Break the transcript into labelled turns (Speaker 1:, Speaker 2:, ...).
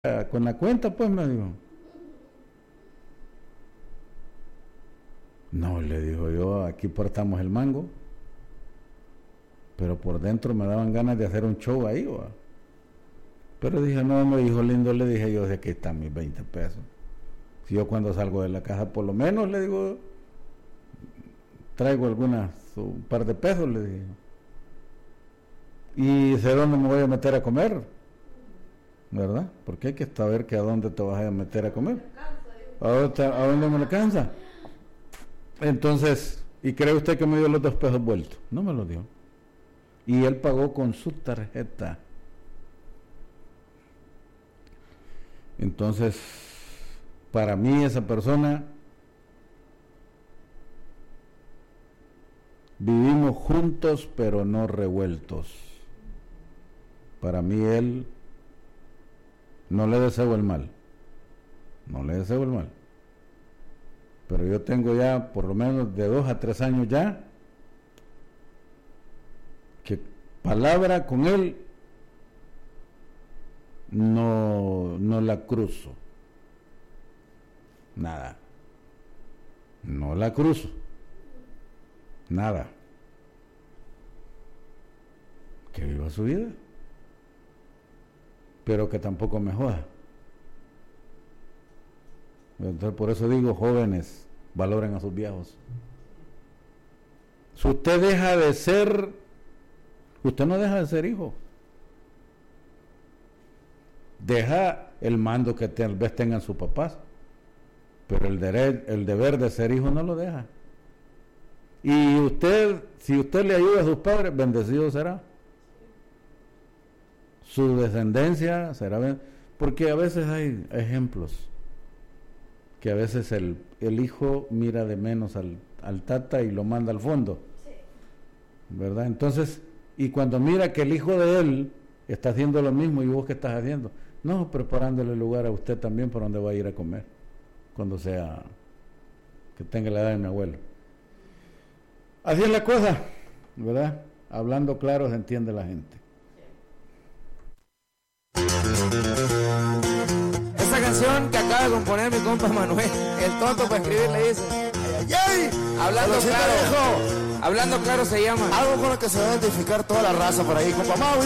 Speaker 1: con la cuenta, pues, me dijo. No, le digo yo, aquí portamos el mango, pero por dentro me daban ganas de hacer un show ahí, ¿va? Pero dije, no, mi hijo lindo, le dije yo, de aquí están mis 20 pesos. Si yo cuando salgo de la caja, por lo menos, le digo, traigo un par de pesos, le dije. Y sé dónde me voy a meter a comer, ¿verdad? Porque hay que saber que a dónde te vas a meter a comer. ¿A dónde me alcanza? Entonces, ¿y cree usted que me dio los 2 pesos vueltos? No me los dio. Y él pagó con su tarjeta. Entonces, para mí esa persona, vivimos juntos pero no revueltos. Para mí él, no le deseo el mal. No le deseo el mal. Pero yo tengo ya por lo menos de 2 a 3 años ya que palabra con él no la cruzo. Nada. No la cruzo. Nada. Que viva su vida. Pero que tampoco me joda. Entonces, por eso digo, jóvenes, valoren a sus viejos. Si usted deja de ser, usted no deja de ser hijo. Deja el mando que tal vez tengan sus papás, pero el deber de ser hijo no lo deja. Y usted, si usted le ayuda a sus padres, bendecido será. Su descendencia será, porque a veces hay ejemplos que a veces el hijo mira de menos al tata y lo manda al fondo, ¿verdad? Entonces, y cuando mira que el hijo de él está haciendo lo mismo, y vos qué estás haciendo, no, preparándole lugar a usted también por donde va a ir a comer cuando sea, que tenga la edad de mi abuelo. Así es la cosa, ¿verdad? Hablando claro se entiende la gente.
Speaker 2: Esa canción que acaba de componer mi compa Manuel, el tonto para escribir, le dice hablando claro se llama.
Speaker 3: Algo con lo que se va a identificar toda la raza por ahí, compa Mau.